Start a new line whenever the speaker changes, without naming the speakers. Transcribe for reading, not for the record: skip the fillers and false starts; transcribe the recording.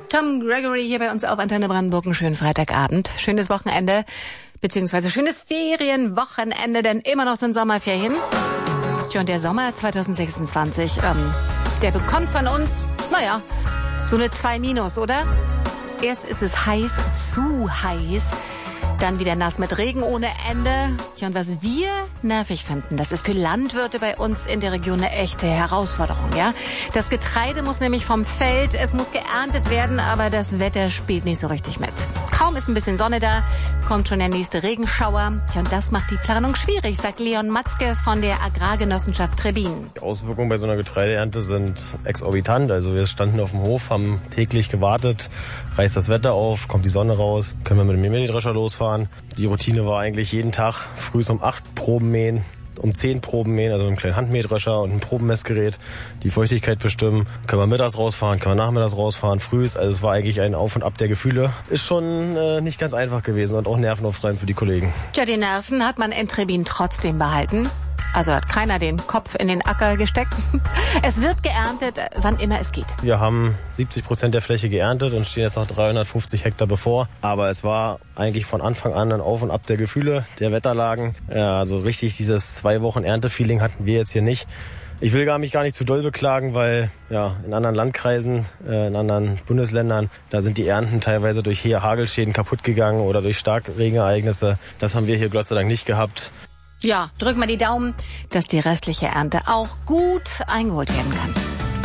Tom Gregory hier bei uns auf Antenne Brandenburg. Einen schönen Freitagabend, schönes Wochenende, beziehungsweise schönes Ferienwochenende, denn immer noch sind Sommerferien. Tja, und der Sommer 2026, der bekommt von uns, so eine 2-, oder? Erst ist es heiß, zu heiß, dann wieder nass mit Regen ohne Ende. Ja, und was wir nervig finden, das ist für Landwirte bei uns in der Region eine echte Herausforderung, ja. Das Getreide muss nämlich vom Feld, es muss geerntet werden, aber das Wetter spielt nicht so richtig mit. Kaum ist ein bisschen Sonne da, kommt schon der nächste Regenschauer. Ja, und das macht die Planung schwierig, sagt Leon Matzke von der Agrargenossenschaft Trebin.
Die Auswirkungen bei so einer Getreideernte sind exorbitant. Also wir standen auf dem Hof, haben täglich gewartet, reißt das Wetter auf, kommt die Sonne raus, können wir mit dem Mähdrescher losfahren. Die Routine war eigentlich jeden Tag früh um 8 Proben mähen, um 10 Proben mähen, also mit einem kleinen Handmähdrescher und einem Probenmessgerät, die Feuchtigkeit bestimmen. Können wir mittags rausfahren, können wir nachmittags rausfahren, frühs. Also es war eigentlich ein Auf und Ab der Gefühle. Ist schon nicht ganz einfach gewesen und auch nervenaufreibend für die Kollegen.
Tja, die Nerven hat man in Trebin trotzdem behalten. Also hat keiner den Kopf in den Acker gesteckt. Es wird geerntet, wann immer es geht.
Wir haben 70% der Fläche geerntet und stehen jetzt noch 350 Hektar bevor. Aber es war eigentlich von Anfang an ein Auf und Ab der Gefühle, der Wetterlagen. Ja, also richtig dieses 2 Wochen Erntefeeling hatten wir jetzt hier nicht. Ich will mich gar nicht zu doll beklagen, weil in anderen Landkreisen, in anderen Bundesländern, da sind die Ernten teilweise durch Hagelschäden kaputt gegangen oder durch Starkregenereignisse. Das haben wir hier Gott sei Dank nicht gehabt.
Ja, drück mal die Daumen, dass die restliche Ernte auch gut eingeholt werden kann.